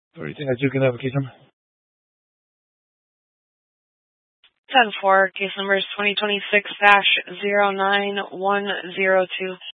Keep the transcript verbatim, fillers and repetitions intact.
Everything that you can have a case number. ten four, case number is twenty twenty-six dash zero nine one zero two.